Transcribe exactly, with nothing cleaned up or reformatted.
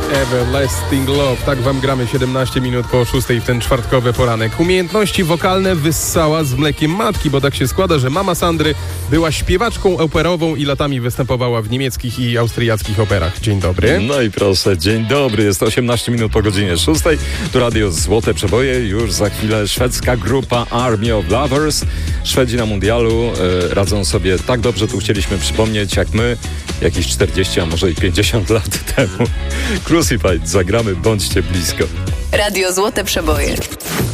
Everlasting Love. Tak wam gramy siedemnaście minut po szóstej w ten czwartkowy poranek. Umiejętności wokalne wyssała z mlekiem matki, bo tak się składa, że mama Sandry była śpiewaczką operową i latami występowała w niemieckich i austriackich operach. Dzień dobry. No i proszę, dzień dobry. Jest osiemnaście minut po godzinie szóstej. Tu Radio Złote Przeboje. Już za chwilę szwedzka grupa Army of Lovers. Szwedzi na mundialu e, radzą sobie tak dobrze, tu chcieliśmy przypomnieć, jak my jakieś czterdzieści, a może i pięćdziesiąt lat temu. Crucified zagramy, bądźcie blisko. Radio Złote Przeboje.